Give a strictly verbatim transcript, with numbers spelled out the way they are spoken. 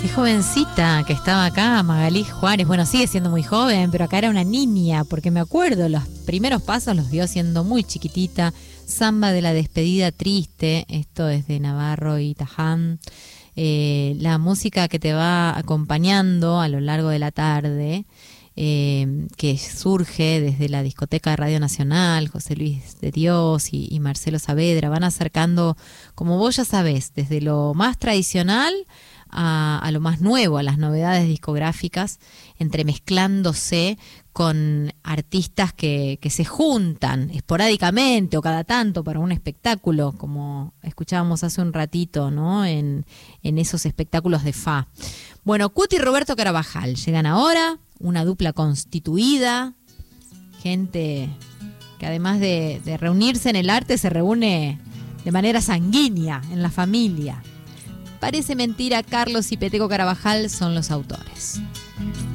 Qué jovencita que estaba acá, Magalí Juárez. Bueno, sigue siendo muy joven, pero acá era una niña, porque me acuerdo, los primeros pasos los dio siendo muy chiquitita. Samba de la despedida triste, esto es de Navarro y Taján. Eh, la música que te va acompañando a lo largo de la tarde, eh, que surge desde la discoteca de Radio Nacional, José Luis de Dios y, y Marcelo Saavedra, van acercando, como vos ya sabés, desde lo más tradicional A, a lo más nuevo, a las novedades discográficas, entremezclándose con artistas que, que se juntan esporádicamente o cada tanto para un espectáculo, como escuchábamos hace un ratito, ¿no? En, en esos espectáculos de F A. Bueno, Cuti y Roberto Carabajal llegan ahora, una dupla constituida, gente que además de, de reunirse en el arte se reúne de manera sanguínea en la familia. Parece mentira, Carlos y Peteco Carabajal son los autores.